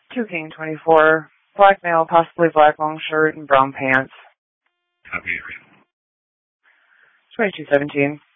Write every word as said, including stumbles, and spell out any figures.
two King twenty-four. Black male, possibly black long shirt and brown pants. Copy area. twenty-two seventeen.